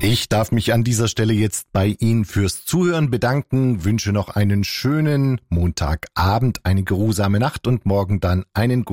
Ich darf mich an dieser Stelle jetzt bei Ihnen fürs Zuhören bedanken, wünsche noch einen schönen Montagabend, eine geruhsame Nacht und morgen dann einen